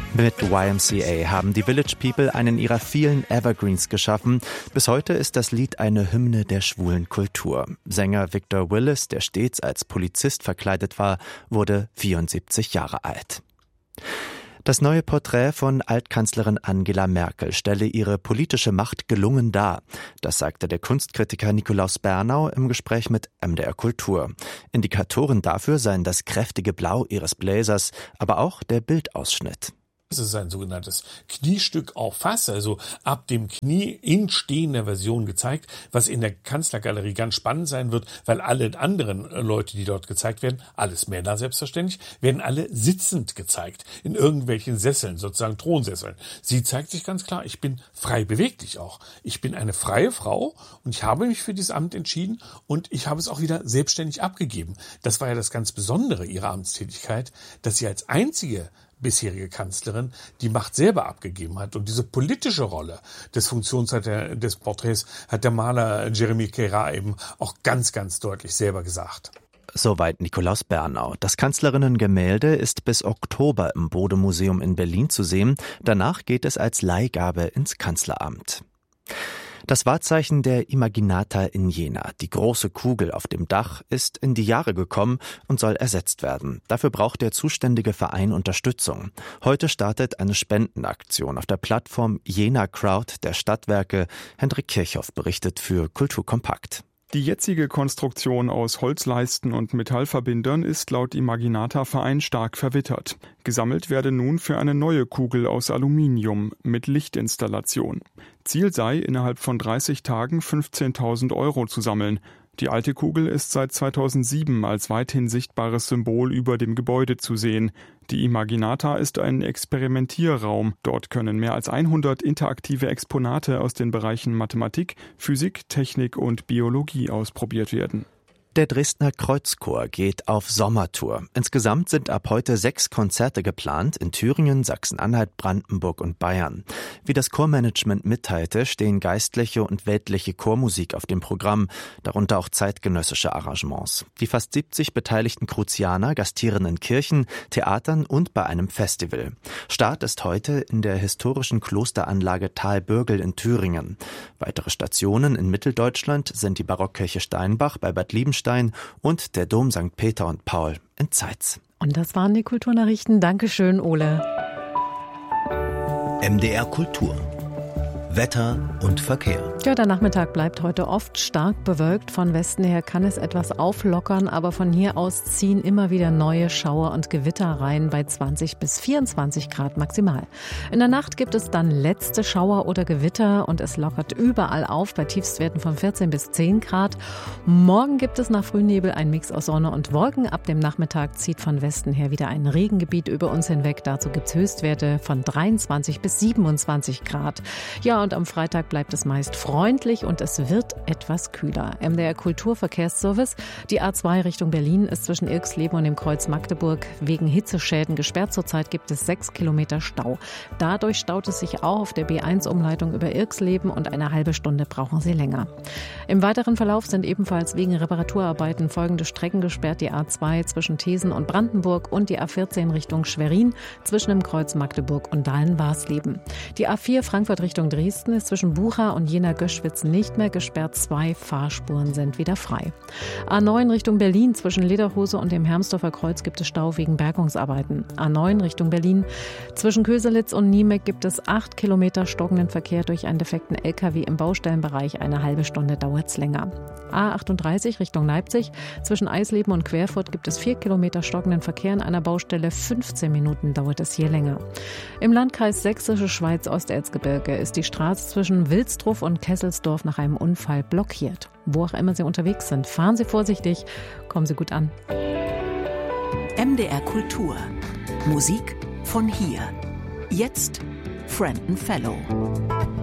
Mit YMCA haben die Village People einen ihrer vielen Evergreens geschaffen. Bis heute ist das Lied eine Hymne der schwulen Kultur. Sänger Victor Willis, der stets als Polizist verkleidet war, wurde 74 Jahre alt. Das neue Porträt von Altkanzlerin Angela Merkel stelle ihre politische Macht gelungen dar. Das sagte der Kunstkritiker Nikolaus Bernau im Gespräch mit MDR Kultur. Indikatoren dafür seien das kräftige Blau ihres Blazers, aber auch der Bildausschnitt. Es ist ein sogenanntes Kniestück auf Fass, also ab dem Knie in stehender Version gezeigt, was in der Kanzlergalerie ganz spannend sein wird, weil alle anderen Leute, die dort gezeigt werden, alles Männer selbstverständlich, werden alle sitzend gezeigt, in irgendwelchen Sesseln, sozusagen Thronsesseln. Sie zeigt sich ganz klar, ich bin frei beweglich auch. Ich bin eine freie Frau und ich habe mich für dieses Amt entschieden und ich habe es auch wieder selbstständig abgegeben. Das war ja das ganz Besondere ihrer Amtstätigkeit, dass sie als einzige bisherige Kanzlerin die Macht selber abgegeben hat. Und diese politische Rolle des des Porträts hat der Maler Jeremy Kera eben auch ganz, ganz deutlich selber gesagt. Soweit Nikolaus Bernau. Das Kanzlerinnen-Gemälde ist bis Oktober im Bode-Museum in Berlin zu sehen. Danach geht es als Leihgabe ins Kanzleramt. Das Wahrzeichen der Imaginata in Jena, die große Kugel auf dem Dach, ist in die Jahre gekommen und soll ersetzt werden. Dafür braucht der zuständige Verein Unterstützung. Heute startet eine Spendenaktion auf der Plattform Jena Crowd der Stadtwerke. Hendrik Kirchhoff berichtet für Kulturkompakt. Die jetzige Konstruktion aus Holzleisten und Metallverbindern ist laut Imaginata-Verein stark verwittert. Gesammelt werde nun für eine neue Kugel aus Aluminium mit Lichtinstallation. Ziel sei, innerhalb von 30 Tagen 15.000 € zu sammeln. Die alte Kugel ist seit 2007 als weithin sichtbares Symbol über dem Gebäude zu sehen. Die Imaginata ist ein Experimentierraum. Dort können mehr als 100 interaktive Exponate aus den Bereichen Mathematik, Physik, Technik und Biologie ausprobiert werden. Der Dresdner Kreuzchor geht auf Sommertour. Insgesamt sind ab heute 6 Konzerte geplant in Thüringen, Sachsen-Anhalt, Brandenburg und Bayern. Wie das Chormanagement mitteilte, stehen geistliche und weltliche Chormusik auf dem Programm, darunter auch zeitgenössische Arrangements. Die fast 70 beteiligten Kruzianer gastieren in Kirchen, Theatern und bei einem Festival. Start ist heute in der historischen Klosteranlage Thalbürgel in Thüringen. Weitere Stationen in Mitteldeutschland sind die Barockkirche Steinbach bei Bad Liebenstein und der Dom St. Peter und Paul in Zeitz. Und das waren die Kulturnachrichten. Dankeschön, Ole. MDR Kultur. Wetter und Verkehr. Ja, der Nachmittag bleibt heute oft stark bewölkt. Von Westen her kann es etwas auflockern, aber von hier aus ziehen immer wieder neue Schauer und Gewitter rein bei 20 bis 24 Grad maximal. In der Nacht gibt es dann letzte Schauer oder Gewitter und es lockert überall auf bei Tiefstwerten von 14 bis 10 Grad. Morgen gibt es nach Frühnebel einen Mix aus Sonne und Wolken. Ab dem Nachmittag zieht von Westen her wieder ein Regengebiet über uns hinweg. Dazu gibt es Höchstwerte von 23 bis 27 Grad. Ja, und am Freitag bleibt es meist freundlich und es wird etwas kühler. MDR Kulturverkehrsservice. Die A2 Richtung Berlin ist zwischen Irxleben und dem Kreuz Magdeburg wegen Hitzeschäden gesperrt. Zurzeit gibt es 6 Kilometer Stau. Dadurch staut es sich auch auf der B1-Umleitung über Irxleben und eine halbe Stunde brauchen Sie länger. Im weiteren Verlauf sind ebenfalls wegen Reparaturarbeiten folgende Strecken gesperrt. Die A2 zwischen Thesen und Brandenburg und die A14 Richtung Schwerin zwischen dem Kreuz Magdeburg und Dahlen-Warsleben. Die A4 Frankfurt Richtung Dresden ist zwischen Bucha und Jena-Göschwitz nicht mehr gesperrt. 2 Fahrspuren sind wieder frei. A9 Richtung Berlin zwischen Lederhose und dem Hermsdorfer Kreuz gibt es Stau wegen Bergungsarbeiten. A9 Richtung Berlin zwischen Köselitz und Niemek gibt es 8 Kilometer stockenden Verkehr durch einen defekten LKW im Baustellenbereich. Eine halbe Stunde dauert es länger. A38 Richtung Leipzig zwischen Eisleben und Querfurt gibt es 4 Kilometer stockenden Verkehr in einer Baustelle. 15 Minuten dauert es hier länger. Im Landkreis Sächsische Schweiz-Osterzgebirge ist die Straße zwischen Wilsdruff und Kesselsdorf nach einem Unfall blockiert. Wo auch immer Sie unterwegs sind, fahren Sie vorsichtig, kommen Sie gut an. MDR Kultur. Musik von hier. Jetzt Frenton Fellow.